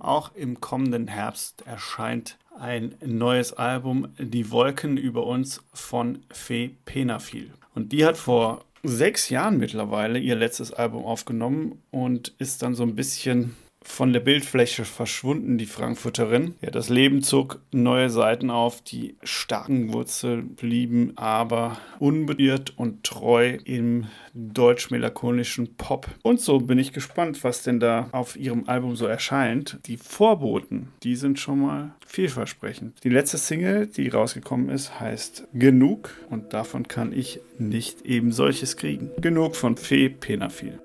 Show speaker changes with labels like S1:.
S1: Auch im kommenden Herbst erscheint ein neues Album, Die Wolken über uns von Fee Penafil. Und die hat vor 6 Jahren mittlerweile ihr letztes Album aufgenommen und ist dann so ein bisschen von der Bildfläche verschwunden, die Frankfurterin. Ja, das Leben zog neue Seiten auf, die starken Wurzeln blieben aber unbeirrt und treu im deutsch-melancholischen Pop. Und so bin ich gespannt, was denn da auf ihrem Album so erscheint. Die Vorboten, die sind schon mal vielversprechend. Die letzte Single, die rausgekommen ist, heißt Genug und davon kann ich nicht eben solches kriegen. Genug von Fee Penafil.